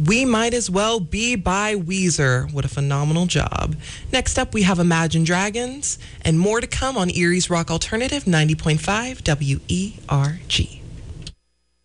We Might As Well Be by Weezer. What a phenomenal job. Next up, we have Imagine Dragons and more to come on Erie's Rock Alternative 90.5 WERG.